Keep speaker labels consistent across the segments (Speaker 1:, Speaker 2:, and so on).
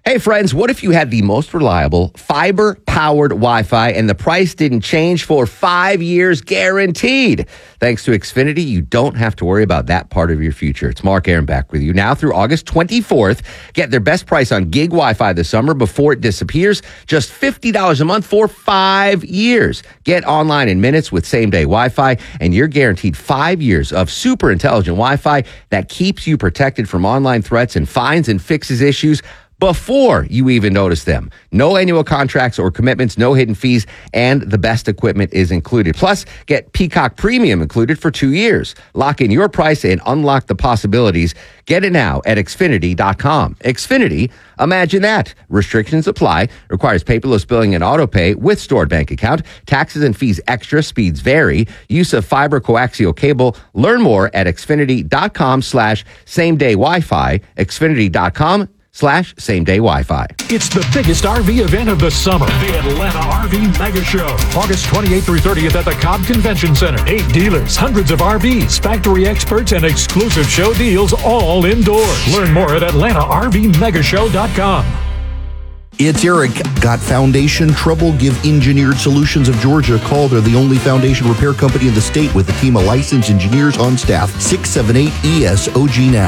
Speaker 1: Hey, friends, what if you had the most reliable fiber-powered Wi-Fi and the price didn't change for 5 years guaranteed? Thanks to Xfinity, you don't have to worry about that part of your future. It's Mark Aaron back with you now through August 24th. Get their best price on gig Wi-Fi this summer before it disappears. Just $50 a month for 5 years. Get online in minutes with same-day Wi-Fi, and you're guaranteed 5 years of super intelligent Wi-Fi that keeps you protected from online threats and finds and fixes issues before you even notice them. No annual contracts or commitments, no hidden fees, and the best equipment is included. Plus, get Peacock Premium included for 2 years. Lock in your price and unlock the possibilities. Get it now at Xfinity.com. Xfinity, imagine that. Restrictions apply. Requires paperless billing and auto pay with stored bank account. Taxes and fees extra. Speeds vary. Use of fiber coaxial cable. Learn more at Xfinity.com/same-day Wi-Fi. Xfinity.com/same-day Wi-Fi.
Speaker 2: It's the biggest RV event of the summer, the Atlanta RV Mega Show. August 28th through 30th at the Cobb Convention Center. 8 dealers, hundreds of RVs, factory experts, and exclusive show deals all indoors. Learn more at AtlantaRVMegashow.com.
Speaker 3: It's Eric. Got foundation trouble? Give Engineered Solutions of Georgia a call. They're the only foundation repair company in the state with a team of licensed engineers on staff. 678-ESOG now.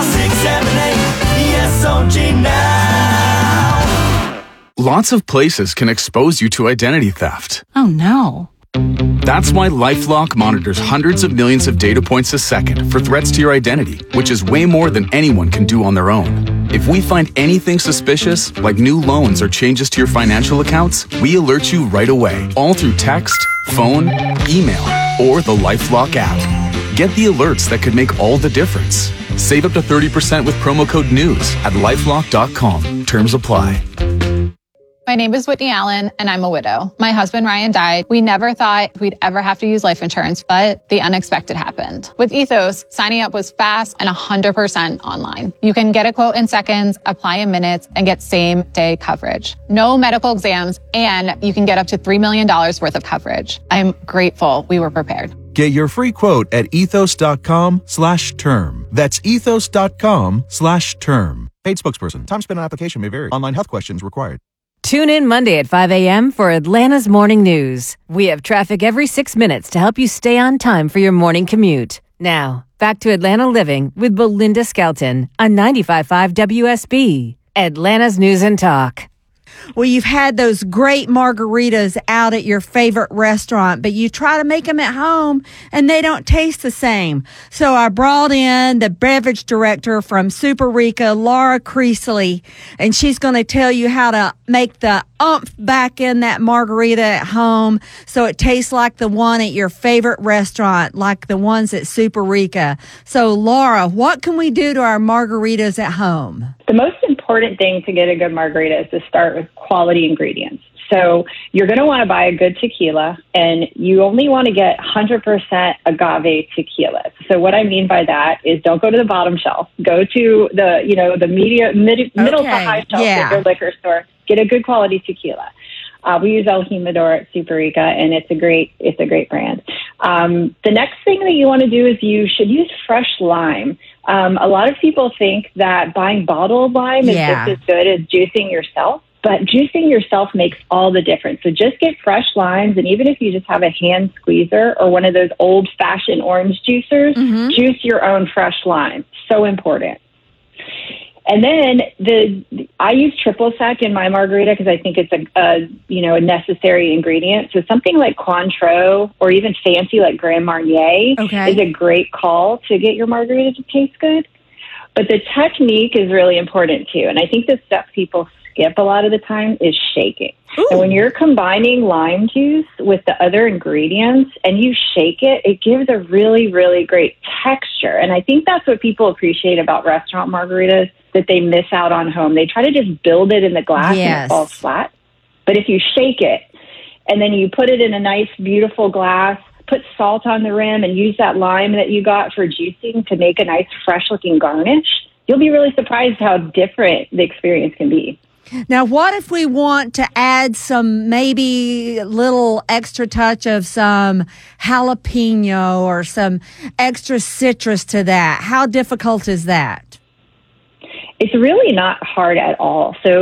Speaker 4: 678-ESOG now.
Speaker 5: Lots of places can expose you to identity theft.
Speaker 6: Oh, no.
Speaker 5: That's why LifeLock monitors hundreds of millions of data points a second for threats to your identity, which is way more than anyone can do on their own. If we find anything suspicious, like new loans or changes to your financial accounts, we alert you right away, all through text, phone, email, or the LifeLock app. Get the alerts that could make all the difference. Save up to 30% with promo code NEWS at LifeLock.com. Terms apply.
Speaker 6: My name is Whitney Allen, and I'm a widow. My husband, Ryan, died. We never thought we'd ever have to use life insurance, but the unexpected happened. With Ethos, signing up was fast and 100% online. You can get a quote in seconds, apply in minutes, and get same-day coverage. No medical exams, and you can get up to $3 million worth of coverage. I'm grateful we were prepared.
Speaker 7: Get your free quote at ethos.com/term. That's ethos.com/term. Paid spokesperson. Time spent on application may vary. Online health questions required.
Speaker 8: Tune in Monday at 5 a.m. for Atlanta's Morning News. We have traffic every 6 minutes to help you stay on time for your morning commute. Now, back to Atlanta Living with Belinda Skelton on 95.5 WSB, Atlanta's News and Talk.
Speaker 9: Well, you've had those great margaritas out at your favorite restaurant, but you try to make them at home and they don't taste the same. So I brought in the beverage director from Super Rica, Laura Creasley, and she's going to tell you how to make the oomph back in that margarita at home so it tastes like the one at your favorite restaurant, like the ones at Super Rica. So, Laura, what can we do to our margaritas at home?
Speaker 10: The most important thing to get a good margarita is to start with quality ingredients. So you're going to want to buy a good tequila, and you only want to get 100% agave tequila. So what I mean by that is don't go to the bottom shelf. Go to the, middle to high shelf at your liquor store. Get a good quality tequila. We use El Jimador at Super Rica, and it's a great brand. The next thing that you want to do is you should use fresh lime. A lot of people think that buying bottled lime is just as good as juicing yourself, but juicing yourself makes all the difference. So just get fresh limes, and even if you just have a hand squeezer or one of those old-fashioned orange juicers, juice your own fresh lime. So important. And then I use triple sec in my margarita because I think it's a necessary ingredient. So something like Cointreau or even fancy like Grand Marnier is a great call to get your margarita to taste good. But the technique is really important too. And I think the step people skip a lot of the time is shaking. Ooh. And when you're combining lime juice with the other ingredients and you shake it, it gives a really, really great texture. And I think that's what people appreciate about restaurant margaritas that they miss out on home. They try to just build it in the glass and it falls flat. But if you shake it and then you put it in a nice, beautiful glass, put salt on the rim and use that lime that you got for juicing to make a nice, fresh-looking garnish, you'll be really surprised how different the experience can be.
Speaker 9: Now, what if we want to add some maybe little extra touch of some jalapeno or some extra citrus to that? How difficult is that?
Speaker 10: It's really not hard at all. So